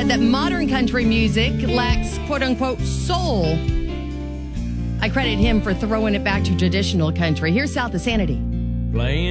said that modern country music lacks quote-unquote soul. I credit him for throwing it back to traditional country. Here's South of Sanity. Playing